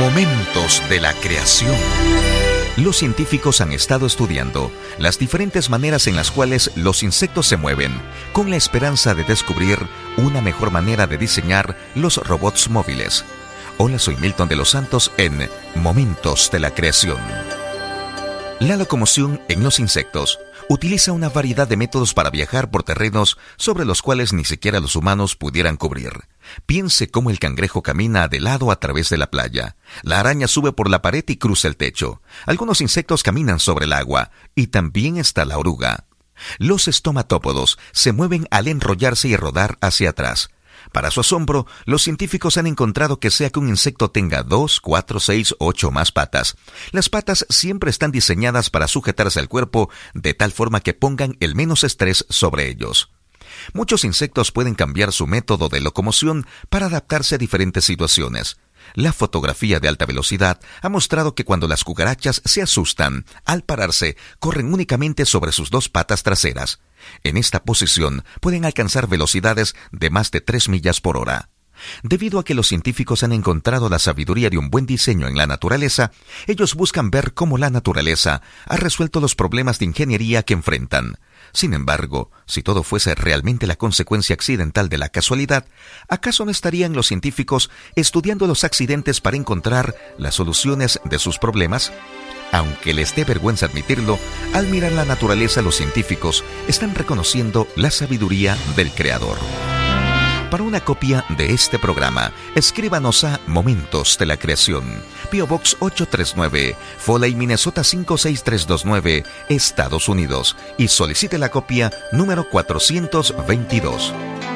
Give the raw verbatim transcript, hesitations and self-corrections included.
Momentos de la creación. Los científicos han estado estudiando las diferentes maneras en las cuales los insectos se mueven, con la esperanza de descubrir una mejor manera de diseñar los robots móviles. Hola, soy Milton de los Santos en Momentos de la Creación. La locomoción en los insectos utiliza una variedad de métodos para viajar por terrenos sobre los cuales ni siquiera los humanos pudieran cubrir. Piense cómo el cangrejo camina de lado a través de la playa. La araña sube por la pared y cruza el techo. Algunos insectos caminan sobre el agua. Y también está la oruga. Los estomatópodos se mueven al enrollarse y rodar hacia atrás. Para su asombro, los científicos han encontrado que sea que un insecto tenga dos, cuatro, seis, ocho más patas, las patas siempre están diseñadas para sujetarse al cuerpo de tal forma que pongan el menos estrés sobre ellos. Muchos insectos pueden cambiar su método de locomoción para adaptarse a diferentes situaciones. La fotografía de alta velocidad ha mostrado que cuando las cucarachas se asustan, al pararse, corren únicamente sobre sus dos patas traseras. En esta posición pueden alcanzar velocidades de más de tres millas por hora. Debido a que los científicos han encontrado la sabiduría de un buen diseño en la naturaleza, ellos buscan ver cómo la naturaleza ha resuelto los problemas de ingeniería que enfrentan. Sin embargo, si todo fuese realmente la consecuencia accidental de la casualidad, ¿acaso no estarían los científicos estudiando los accidentes para encontrar las soluciones de sus problemas? Aunque les dé vergüenza admitirlo, al mirar la naturaleza los científicos están reconociendo la sabiduría del Creador. Para una copia de este programa, escríbanos a Momentos de la Creación, P O Box ocho tres nueve, Foley, Minnesota cinco seis tres dos nueve, Estados Unidos, y solicite la copia número cuatrocientos veintidós.